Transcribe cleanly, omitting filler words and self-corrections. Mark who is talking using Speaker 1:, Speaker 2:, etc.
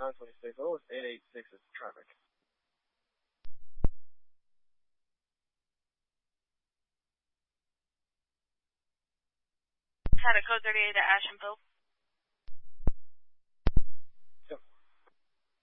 Speaker 1: 926. Oh, it's 886 is traffic.
Speaker 2: Had a code 38 to Ash and Pope.